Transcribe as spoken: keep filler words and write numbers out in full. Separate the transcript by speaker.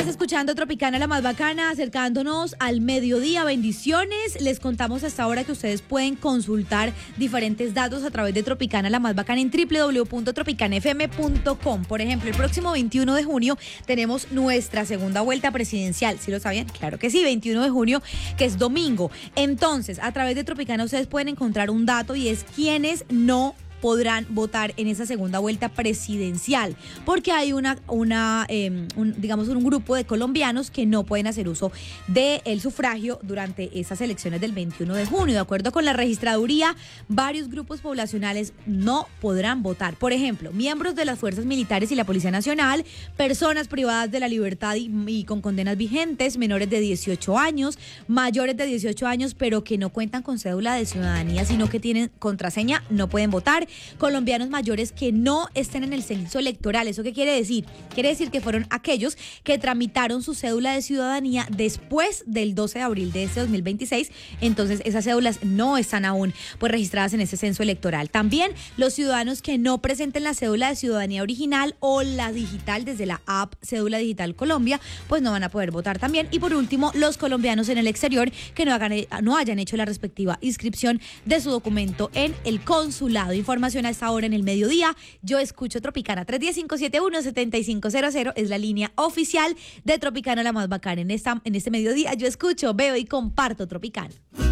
Speaker 1: Estás escuchando Tropicana, la más bacana, acercándonos al mediodía. Bendiciones. Les contamos hasta ahora que ustedes pueden consultar diferentes datos a través de Tropicana, la más bacana, en doble u doble u doble u punto tropicana f m punto com. Por ejemplo, el próximo veintiuno de junio tenemos nuestra segunda vuelta presidencial. ¿Sí lo sabían? Claro que sí, veintiuno de junio, que es domingo. Entonces, a través de Tropicana ustedes pueden encontrar un dato y es quiénes no podrán votar en esa segunda vuelta presidencial, porque hay una, una eh, un, digamos, un grupo de colombianos que no pueden hacer uso del sufragio durante esas elecciones del veintiuno de junio. De acuerdo con la registraduría, varios grupos poblacionales no podrán votar. Por ejemplo, miembros de las fuerzas militares y la Policía Nacional, personas privadas de la libertad y, y con condenas vigentes, menores de dieciocho años, mayores de dieciocho años, pero que no cuentan con cédula de ciudadanía, sino que tienen contraseña, no pueden votar. Colombianos mayores que no estén en el censo electoral. ¿Eso qué quiere decir? Quiere decir que fueron aquellos que tramitaron su cédula de ciudadanía después del doce de abril de este dos mil veintiséis. Entonces esas cédulas no están aún pues registradas en ese censo electoral. También los ciudadanos que no presenten la cédula de ciudadanía original o la digital desde la app Cédula Digital Colombia, pues no van a poder votar también. Y por último, los colombianos en el exterior que no, hagan, no hayan hecho la respectiva inscripción de su documento en el consulado. Información a esta hora en el mediodía. Yo escucho Tropicana. tres uno cero, cinco siete uno, siete cinco cero cero es la línea oficial de Tropicana, la más bacana. En, esta, en este mediodía yo escucho, veo y comparto Tropicana.